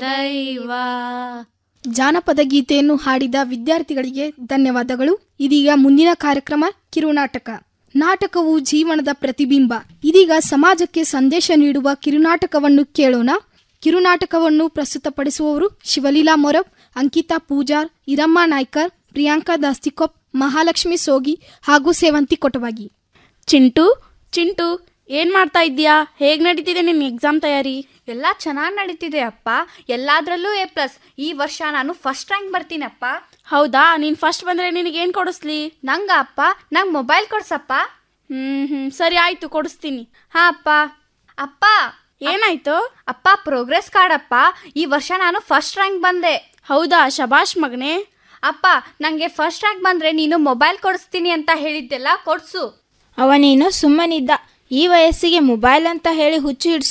ದೈವ. ಜಾನಪದ ಗೀತೆಯನ್ನು ಹಾಡಿದ ವಿದ್ಯಾರ್ಥಿಗಳಿಗೆ ಧನ್ಯವಾದಗಳು. ಇದೀಗ ಮುಂದಿನ ಕಾರ್ಯಕ್ರಮ ಕಿರುನಾಟಕ. ನಾಟಕವು ಜೀವನದ ಪ್ರತಿಬಿಂಬ. ಇದೀಗ ಸಮಾಜಕ್ಕೆ ಸಂದೇಶ ನೀಡುವ ಕಿರುನಾಟಕವನ್ನು ಕೇಳೋಣ. ಕಿರುನಾಟಕವನ್ನು ಪ್ರಸ್ತುತಪಡಿಸುವವರು ಶಿವಲೀಲಾ ಮೊರಬ್, ಅಂಕಿತಾ ಪೂಜಾರ್, ಇರಮ್ಮ ನಾಯ್ಕರ್, ಪ್ರಿಯಾಂಕಾ ದಾಸ್ತಿಕೊಪ್, ಮಹಾಲಕ್ಷ್ಮಿ ಸೋಗಿ ಹಾಗೂ ಸೇವಂತಿ ಕೊಟವಾಗಿ. ಚಿಂಟು ಏನ್ ಮಾಡ್ತಾ ಇದ್ದೀಯಾ? ಹೇಗ್ ನಡೀತಿದೆ ನಿನ್ನ ಎಕ್ಸಾಮ್ ತಯಾರಿ? ಎಲ್ಲ ಚೆನ್ನಾಗಿ ನಡೀತಿದೆ ಅಪ್ಪ. ಎಲ್ಲಾದ್ರಲ್ಲೂ A+. ಈ ವರ್ಷ ನಾನು ಫಸ್ಟ್ ರ್ಯಾಂಕ್ ಬರ್ತೀನಪ್ಪ. ಹೌದಾ? ನೀನ್ ಫಸ್ಟ್ ಬಂದ್ರೆ ನಿನಗೇನ್ ಕೊಡಿಸ್ಲಿ? ನಂಗ ಅಪ್ಪ, ನಂಗೆ ಮೊಬೈಲ್ ಕೊಡ್ಸಪ್ಪ. ಸರಿ ಆಯ್ತು, ಕೊಡಿಸ್ತೀನಿ. ಹಾ ಅಪ್ಪ. ಅಪ್ಪ ಏನಾಯ್ತು? ಅಪ್ಪ ಪ್ರೋಗ್ರೆಸ್ ಕಾರ್ಡ್ ಅಪ್ಪ. ಈ ವರ್ಷ ನಾನು ಫಸ್ಟ್ ರ್ಯಾಂಕ್ ಬಂದೆ. ಹೌದಾ? ಶಬಾಷ್ ಮಗನೇ. ಅಪ್ಪ, ನಂಗೆ ಫಸ್ಟ್ ರ್ಯಾಂಕ್ ಬಂದ್ರೆ ನೀನು ಮೊಬೈಲ್ ಕೊಡಿಸ್ತೀನಿ ಅಂತ ಹೇಳಿದ್ದೆಲ್ಲ ಕೊಡ್ಸು. ಅವನೇನು ಸುಮ್ಮನಿದ್ದ. ಈ ವಯಸ್ಸಿಗೆ ಮೊಬೈಲ್ ಅಂತ ಹೇಳಿ ಹುಚ್ಚು